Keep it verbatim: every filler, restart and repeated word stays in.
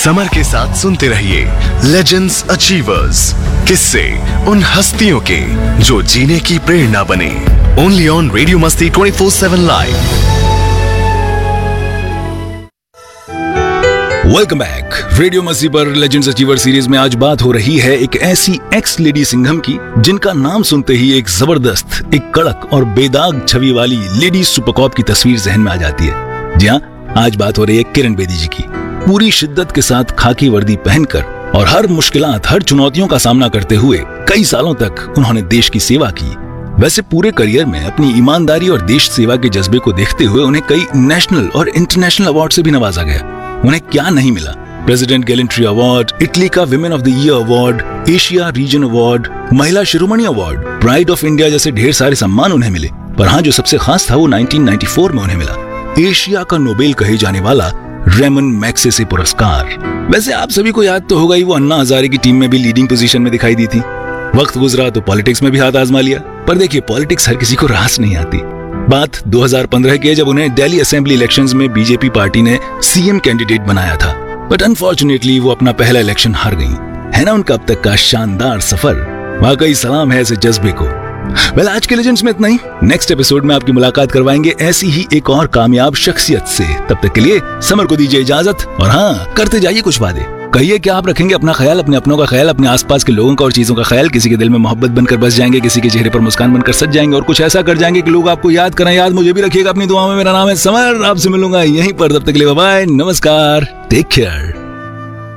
Summer के साथ सुनते रहिए लेजेंड्स अचीवर्स, किस्से उन हस्तियों के जो जीने की प्रेरणा बने। ओनली ऑन रेडियो मस्ती twenty four seven live. Welcome back. Radio मस्ती पर लेजेंड्स अचीवर सीरीज में आज बात हो रही है एक ऐसी एक्स लेडी सिंघम की जिनका नाम सुनते ही एक जबरदस्त, एक कड़क और बेदाग छवि वाली लेडी सुपरकॉप की तस्वीर जहन में आ जाती है। जी हाँ, आज बात हो रही है किरण बेदी जी की। पूरी शिद्दत के साथ खाकी वर्दी पहनकर और हर मुश्किलात, हर चुनौतियों का सामना करते हुए कई सालों तक उन्होंने देश की सेवा की। वैसे पूरे करियर में अपनी ईमानदारी और देश सेवा के जज्बे को देखते हुए उन्हें कई नेशनल और इंटरनेशनल अवार्ड से भी नवाजा गया। उन्हें क्या नहीं मिला? प्रेसिडेंट गैलेंट्री अवार्ड, इटली का women of the year award, Asia region award, महिला शिरोमणि अवार्ड, प्राइड ऑफ इंडिया जैसे ढेर सारे सम्मान उन्हें मिले। पर हाँ, जो सबसे खास था वो नाइनटीन नाइंटी फोर में उन्हें मिला एशिया का नोबेल कहे जाने वाला रेमन मैग्सेसे पुरस्कार। वैसे आप सभी को याद तो होगा ही, वो अन्ना हजारे की टीम में भी लीडिंग पोजीशन में दिखाई दी थी। वक्त गुजरा तो पॉलिटिक्स में भी हाथ आजमा लिया। पर देखिए, पॉलिटिक्स हर किसी को रास नहीं आती। बात दो हज़ार पंद्रह की है, जब उन्हें दिल्ली असेंबली इलेक्शंस में बीजेपी पार्टी ने सीएम कैंडिडेट बनाया था। बट अनफॉर्चुनेटली वो अपना पहला इलेक्शन हार गई। है ना उनका अब तक का शानदार सफर। वाकई सलाम है ऐसे जज्बे को। वेल, आज के लेजेंड्स में इतना ही। नेक्स्ट एपिसोड में आपकी मुलाकात करवाएंगे ऐसी ही एक और कामयाब शख्सियत से। तब तक के लिए समर को दीजिए इजाजत। और हाँ, करते जाइए कुछ वादे। कहिए कि आप रखेंगे अपना ख्याल, अपने अपनों का ख्याल, अपने आसपास के लोगों का और चीजों का ख्याल। किसी के दिल में मोहब्बत बनकर बस जाएंगे, किसी के चेहरे पर मुस्कान बनकर सज जाएंगे, और कुछ ऐसा कर जाएंगे कि लोग आपको याद करें। याद मुझे भी रखिएगा अपनी दुआओं में। मेरा नाम है समर, आपसे मिलूंगा यहीं पर। तब तक के लिए बाय बाय, नमस्कार, टेक केयर।